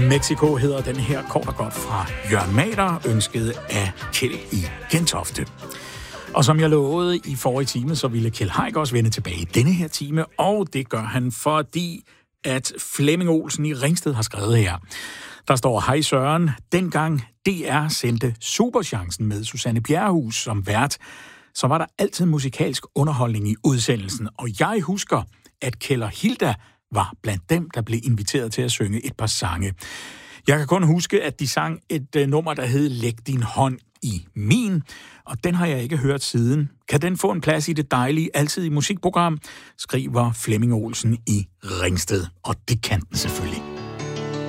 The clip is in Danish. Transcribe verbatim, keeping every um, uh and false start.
Mexico hedder den her kort og godt fra Jørgen Mader, ønsket af Kjeld i Gentofte. Og som jeg lovede i forrige time, så ville Kjeld Haik også vende tilbage i denne her time, og det gør han, fordi at Flemming Olsen i Ringsted har skrevet her. Der står, hej Søren, dengang D R sendte Superchancen med Susanne Bjerrehus som vært, så var der altid musikalsk underholdning i udsendelsen, og jeg husker, at Keller Hilda var blandt dem, der blev inviteret til at synge et par sange. Jeg kan kun huske, at de sang et uh, nummer, der hed Læg din hånd i min, og den har jeg ikke hørt siden. Kan den få en plads i det dejlige Altid i musikprogram, skriver Flemming Olsen i Ringsted, og det kan den selvfølgelig.